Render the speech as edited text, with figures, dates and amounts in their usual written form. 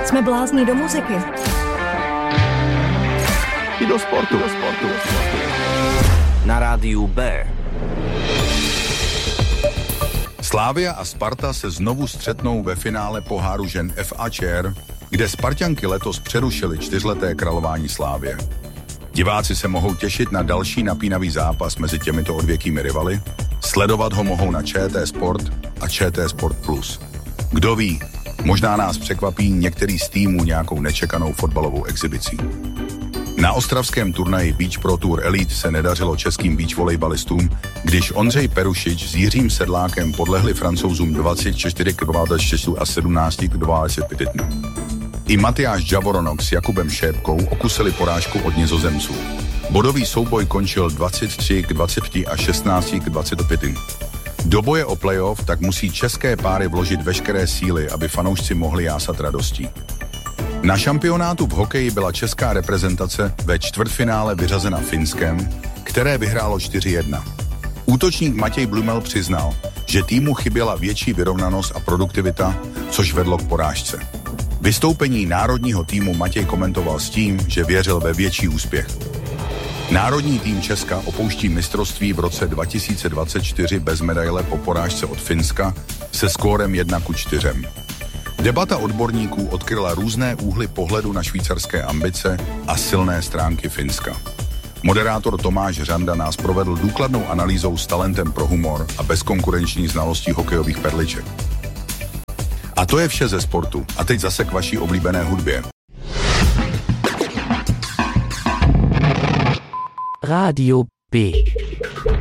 Jsme blázni do muziky. I do sportu. Na rádiu B. Slavia a Sparta se znovu střetnou ve finále poháru žen FA Chair, kde Sparťanky letos přerušily 4leté králování Slavie. Diváci se mohou těšit na další napínavý zápas mezi těmito odvěkými rivaly, sledovat ho mohou na ČT Sport a ČT Sport Plus. Kdo ví, možná nás překvapí některý z týmů nějakou nečekanou fotbalovou exibicí. Na ostravském turnaji Beach Pro Tour Elite se nedařilo českým beach volejbalistům, když Ondřej Perušič s Jiřím Sedlákem podlehli Francouzům 24 k 24 a 17 k 25. I Matyáš Javoronok s Jakubem Šépkou okusili porážku od Nizozemců. Bodový souboj končil 23 k 20 a 16 k 25. Do boje o playoff tak musí české páry vložit veškeré síly, aby fanoušci mohli jásat radostí. Na šampionátu v hokeji byla česká reprezentace ve čtvrtfinále vyřazena Finskem, které vyhrálo 4-1. Útočník Matěj Blumel přiznal, že týmu chyběla větší vyrovnanost a produktivita, což vedlo k porážce. Vystoupení národního týmu Matěj komentoval s tím, že věřil ve větší úspěch. Národní tým Česka opouští mistrovství v roce 2024 bez medaile po porážce od Finska se skórem 1-4. Debata odborníků odkryla různé úhly pohledu na švýcarské ambice a silné stránky Finska. Moderátor Tomáš Řanda nás provedl důkladnou analýzou s talentem pro humor a bezkonkurenční znalostí hokejových perliček. A to je vše ze sportu. A teď zase k vaší oblíbené hudbě. Rádio B.